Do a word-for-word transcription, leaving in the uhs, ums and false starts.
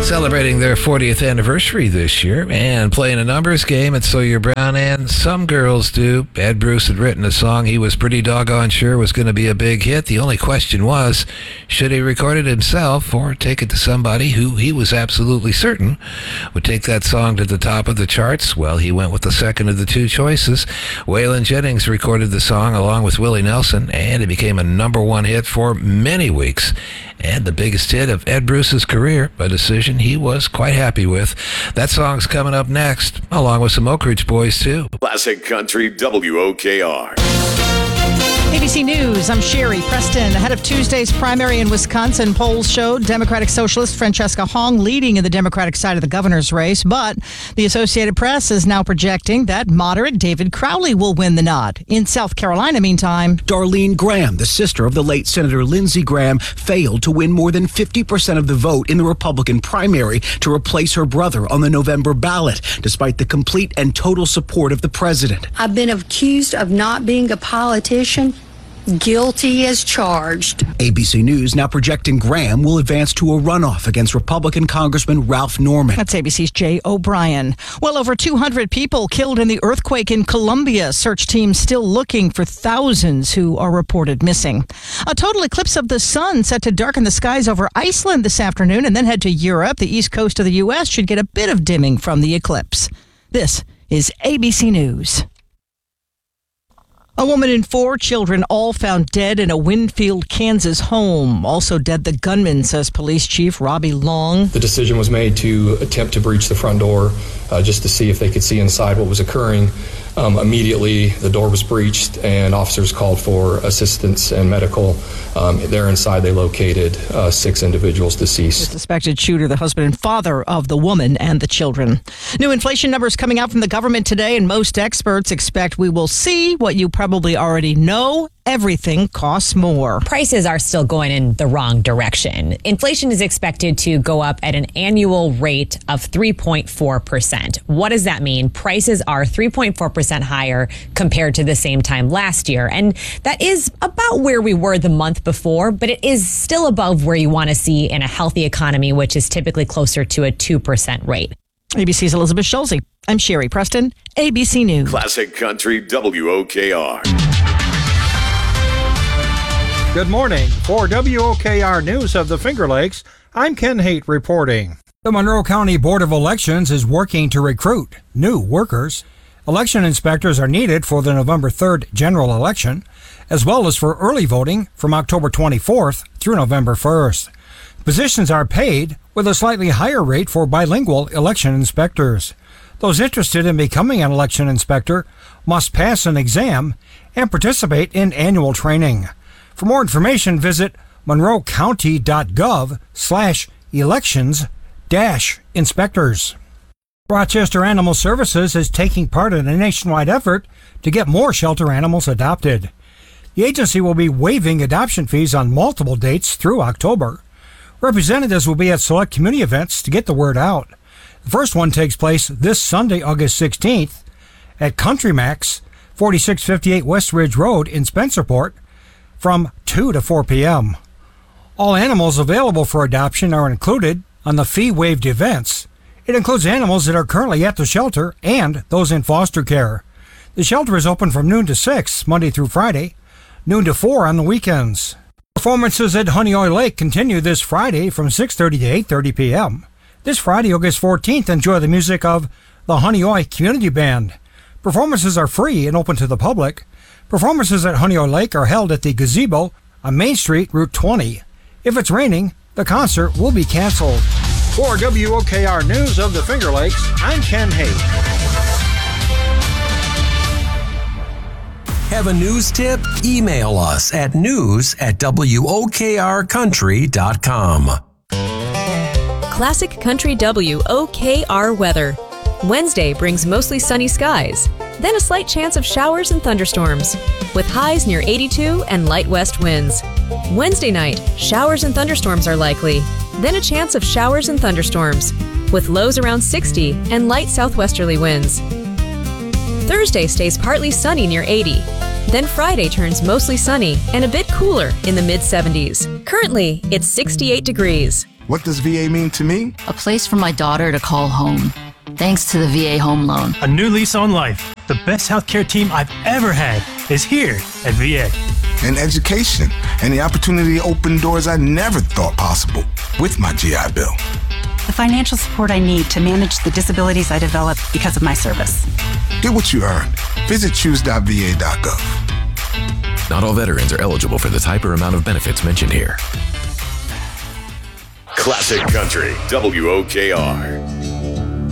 celebrating their fortieth anniversary this year and playing a numbers game at Sawyer Brown, and some girls do. Ed Bruce had written a song he was pretty doggone sure was going to be a big hit. The only question was, should he record it himself or take it to somebody who he was absolutely certain would take that song to the top of the charts? Well, he went with the second of the two choices. Waylon Jennings recorded the song along with Willie Nelson, and it became a number one hit for many weeks, and the biggest hit of Ed Bruce's career, a decision he was quite happy with. That song's coming up next, along with some Oak Ridge Boys, too. Classic Country W O K R. A B C News, I'm Sherry Preston. Ahead of Tuesday's primary in Wisconsin, polls showed Democratic Socialist Francesca Hong leading in the Democratic side of the governor's race, but the Associated Press is now projecting that moderate David Crowley will win the nod. In South Carolina, meantime, Darlene Graham, the sister of the late Senator Lindsey Graham, failed to win more than fifty percent of the vote in the Republican primary to replace her brother on the November ballot, despite the complete and total support of the president. I've been accused of not being a politician. Guilty as charged. A B C News now projecting Graham will advance to a runoff against Republican Congressman Ralph Norman. That's A B C's Jay O'Brien. Well, over two hundred people killed in the earthquake in Colombia. Search teams still looking for thousands who are reported missing. A total eclipse of the sun set to darken the skies over Iceland this afternoon and then head to Europe. The east coast of the U S should get a bit of dimming from the eclipse. This is A B C News. A woman and four children all found dead in a Winfield, Kansas home. Also dead the gunman, says Police Chief Robbie Long. The decision was made to attempt to breach the front door uh, just to see if they could see inside what was occurring. Um, immediately, the door was breached and officers called for assistance and medical. Um, there inside, they located uh, six individuals deceased. The suspected shooter, the husband and father of the woman and the children. New inflation numbers coming out from the government today, and most experts expect we will see what you probably already know. Everything costs more. Prices are still going in the wrong direction. Inflation is expected to go up at an annual rate of three point four percent. What does that mean? Prices are three point four percent higher compared to the same time last year. And that is about where we were the month before, but it is still above where you want to see in a healthy economy, which is typically closer to a two percent rate. A B C's Elizabeth Schulze. I'm Sherry Preston, A B C News. Classic Country W O K R. Good morning. For W O K R News of the Finger Lakes, I'm Ken Haight reporting. The Monroe County Board of Elections is working to recruit new workers. Election inspectors are needed for the November third general election, as well as for early voting from October twenty-fourth through November first. Positions are paid with a slightly higher rate for bilingual election inspectors. Those interested in becoming an election inspector must pass an exam and participate in annual training. For more information, visit monroecounty.gov slash elections dash inspectors. Rochester Animal Services is taking part in a nationwide effort to get more shelter animals adopted. The agency will be waiving adoption fees on multiple dates through October. Representatives will be at select community events to get the word out. The first one takes place this Sunday, August sixteenth, at Country Max, forty-six fifty-eight West Ridge Road in Spencerport, from two to four p.m. All animals available for adoption are included on the fee-waived events. It includes animals that are currently at the shelter and those in foster care. The shelter is open from noon to six, Monday through Friday, noon to four on the weekends. Performances at Honeoye Lake continue this Friday from six thirty to eight thirty p.m. This Friday, August fourteenth, enjoy the music of the Honeoye Community Band. Performances are free and open to the public. Performances at Honeoye Lake are held at the Gazebo on Main Street, Route twenty. If it's raining, the concert will be canceled. For W O K R News of the Finger Lakes, I'm Ken Haight. Have a news tip? Email us at news at W O K R country dot com. Classic Country W O K R weather. Wednesday brings mostly sunny skies, then a slight chance of showers and thunderstorms, with highs near eighty-two and light west winds. Wednesday night, showers and thunderstorms are likely, then a chance of showers and thunderstorms, with lows around sixty and light southwesterly winds. Thursday stays partly sunny near eighty. Then Friday turns mostly sunny and a bit cooler in the mid seventies. Currently, it's sixty-eight degrees. What does V A mean to me? A place for my daughter to call home. Thanks to the V A Home Loan. A new lease on life. The best healthcare team I've ever had is here at V A. And education, and the opportunity to open doors I never thought possible with my G I Bill. The financial support I need to manage the disabilities I developed because of my service. Get what you earned. Visit choose dot v a dot gov. Not all veterans are eligible for the type or amount of benefits mentioned here. Classic Country, W O K R.